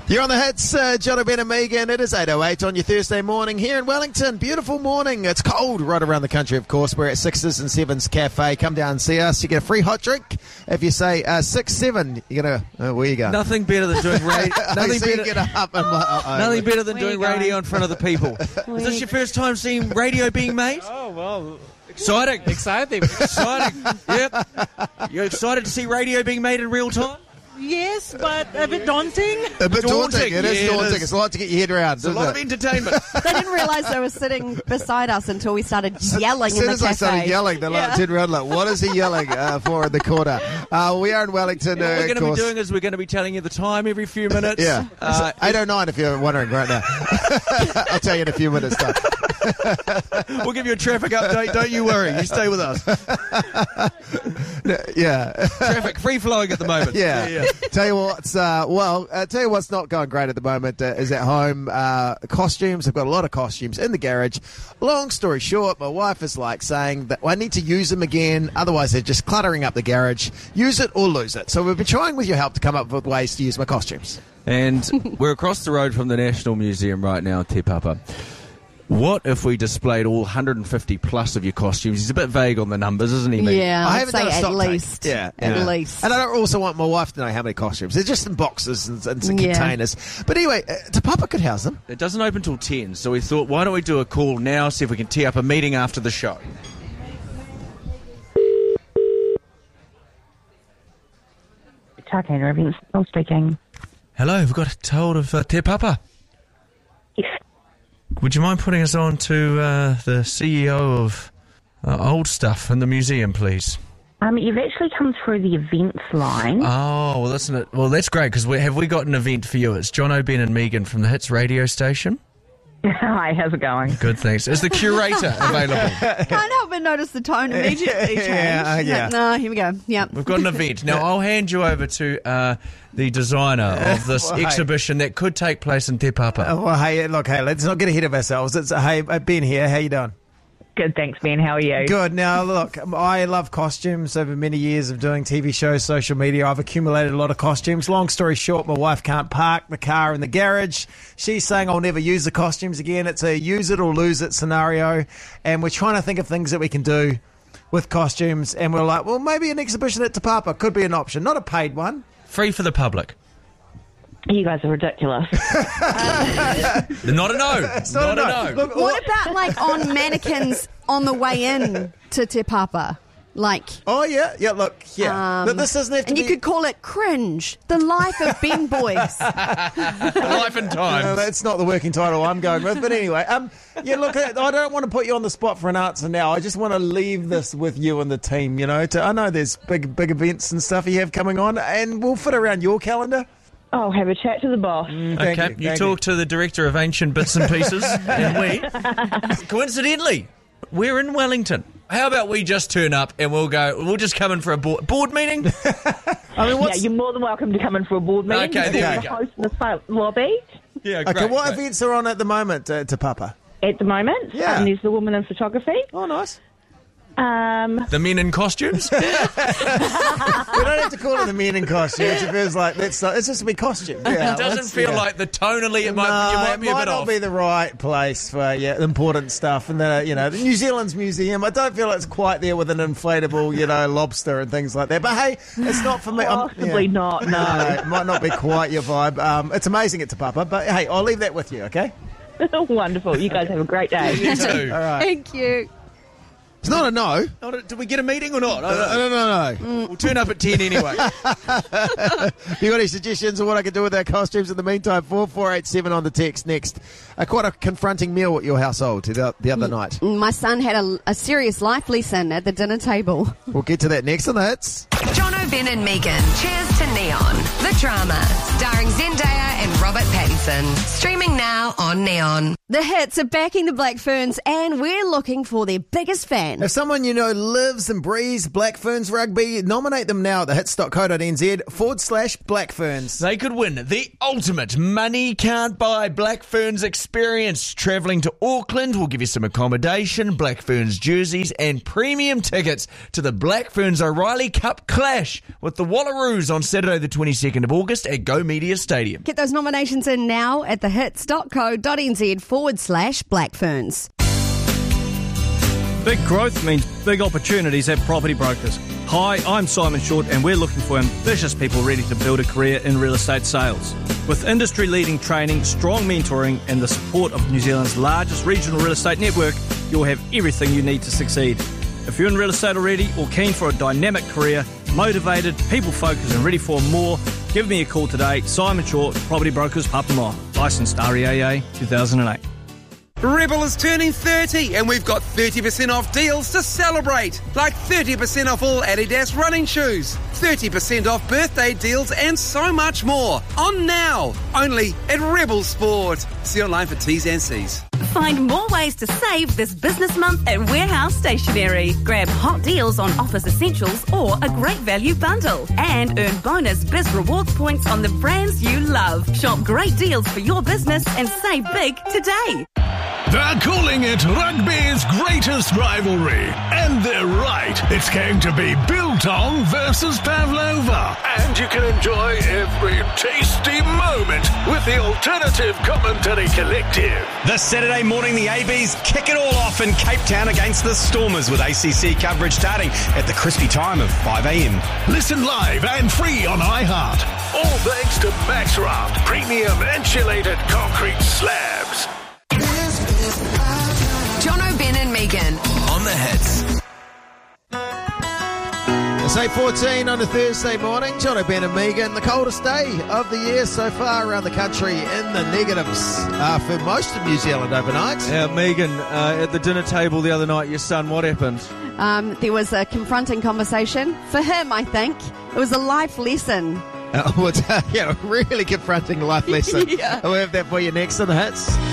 You're on the hits, John O'Brien and Megan. It is 8:08 on your Thursday morning here in Wellington. Beautiful morning. It's cold right around the country, of course. We're at 6s and 7s Cafe. Come down and see us. You get a free hot drink. If you say 6-7, you're going to... where you going? Nothing better than doing radio. Nothing better than doing radio in front of the people. Is this your first time seeing radio being made? Oh, well... Exciting. Exciting. Yep. You're excited to see radio being made in real time? Yes, but a bit daunting. A bit daunting. It is Yeah, daunting. it is. It's a lot to get your head around. It's a lot of entertainment. They didn't realise they were sitting beside us until we started yelling As soon in the as cafe. I started yelling, they turned around like, what is he yelling for in the corner? We are in Wellington, What we're going of to course. be doing is we're going to be telling you the time every few minutes. Yeah. 8:09 if you're wondering right now. I'll tell you in a few minutes' time. We'll give you a traffic update. Don't you worry. You stay with us. Yeah. Traffic free flowing at the moment. Yeah. Tell you what's not going great at the moment is at home. Costumes. I've got a lot of costumes in the garage. Long story short, my wife is like saying that I need to use them again. Otherwise, they're just cluttering up the garage. Use it or lose it. So we've been trying with your help to come up with ways to use my costumes. And we're across the road from the National Museum right now, Te Papa. What if we displayed all 150 plus of your costumes? He's a bit vague on the numbers, isn't he, mate? Yeah, I I'd haven't say done a at stock take. least. Yeah. At least. And I don't also want my wife to know how many costumes. They're just in boxes and some Yeah. containers. But anyway, Te Papa could house them. It doesn't open till 10, so we thought, why don't we do a call now, see if we can tee up a meeting after the show. Tarkana Events, Bill speaking. Hello, we've got hold of Te Papa. Yes. Would you mind putting us on to the CEO of Old Stuff in the museum, please? You've actually come through the events line. Oh, well, that's great, because have we got an event for you? It's John O'Brien and Megan from the Hits radio station. Hi, how's it going? Good, thanks. Is the curator available? Can't help but notice the tone immediately changed. Yeah. Like, no, here we go. Yeah. We've got an event. Now, I'll hand you over to the designer of this Well, hey. exhibition that could take place in Te Papa. Well, hey, let's not get ahead of ourselves. Hey, Ben here. How you doing? Good, thanks, Ben. How are you? Good. Now, look, I love costumes. Over many years of doing TV shows, social media, I've accumulated a lot of costumes. Long story short, my wife can't park the car in the garage. She's saying I'll never use the costumes again. It's a use it or lose it scenario. And we're trying to think of things that we can do with costumes. And we're like, well, maybe an exhibition at Te Papa could be an option. Not a paid one. Free for the public. You guys are ridiculous. Not a no. It's not a no. Look, What about like on mannequins on the way in to Te Papa? Like, oh, yeah. Yeah, look, yeah. But this doesn't have to and be... you could call it Cringe, the life of Ben Boyce. Life and No, time. that's not the working title I'm going with. But anyway, yeah, look, I don't want to put you on the spot for an answer now. I just want to leave this with you and the team, you know. I know there's big events and stuff you have coming on, and we'll fit around your calendar. Oh, have a chat to the boss. Okay, you talk to the director of Ancient Bits and Pieces, and we, coincidentally, we're in Wellington. How about we just turn up and we'll just come in for a board meeting? I mean, Yeah, you're more than welcome to come in for a board meeting. Okay, there We're we go. host in the lobby Yeah, Okay, what events are on at the moment, Te Papa? at the moment. Yeah. There's the woman in photography. Oh, nice. The men in costumes? We don't have to call it the men in costumes. It feels like it's just a big costume. Yeah, It doesn't feel like the tonally you might be a bit not off. be the right place for important stuff. And the New Zealand's museum. I don't feel it's quite there with an inflatable lobster and things like that. But hey, it's not for me. Possibly not, no. It might not be quite your vibe. It's amazing at Te Papa, but hey, I'll leave that with you. Okay. Wonderful. You guys have a great day. You too. All right. Thank you. It's not a no. Did we get a meeting or not? No. We'll turn up at 10 anyway. You got any suggestions of what I can do with our costumes in the meantime? 4487 on the text. Next, quite a confronting meal at your household the other night. My son had a serious life lesson at the dinner table. We'll get to that next on the Hits. John O'Brien and Megan. Cheers to Neon. The drama. Starring Zendaya and Robert Pattinson. Streaming now on Neon. The Hits are backing the Black Ferns, and we're looking for their biggest fans. fan. If someone you know lives and breathes Black Ferns rugby, nominate them now at thehits.co.nz/Black Ferns. They could win the ultimate money can't buy Black Ferns experience. Travelling to Auckland will give you some accommodation, Black Ferns jerseys and premium tickets to the Black Ferns O'Reilly Cup clash with the Wallaroos on Saturday the 22nd of August at Go Media Stadium. Get those nominations in now at thehits.co.nz/Black Ferns. Big growth means big opportunities at Property Brokers. Hi, I'm Simon Short and we're looking for ambitious people ready to build a career in real estate sales. With industry-leading training, strong mentoring and the support of New Zealand's largest regional real estate network, you'll have everything you need to succeed. If you're in real estate already or keen for a dynamic career, motivated, people-focused and ready for more, give me a call today. Simon Short, Property Brokers, Papamoa. Licensed REAA 2008. Rebel is turning 30 and we've got 30% off deals to celebrate. Like 30% off all Adidas running shoes, 30% off birthday deals and so much more. On now, only at Rebel Sport. See online for T's and C's. Find more ways to save this business month at Warehouse Stationery. Grab hot deals on office essentials or a great value bundle. And earn bonus Biz Rewards points on the brands you love. Shop great deals for your business and save big today. They're calling it rugby's greatest rivalry. And they're right. It's going to be Biltong versus Pavlova. And you can enjoy every tasty moment with the Alternative Commentary Collective. This Saturday morning, the ABs kick it all off in Cape Town against the Stormers with ACC coverage starting at the crispy time of 5 a.m. Listen live and free on iHeart. All thanks to Maxraft Premium Insulated Concrete Slabs. Jono, Ben and Megan On the Hits. It's 8:14 on a Thursday morning. John O'Ben and Megan, the coldest day of the year so far around the country in the negatives for most of New Zealand overnight. Yeah, Megan, at the dinner table the other night, your son, what happened? There was a confronting conversation. For him, I think. It was a life lesson. Really confronting life lesson. Yeah. We'll have that for you next on the Hits.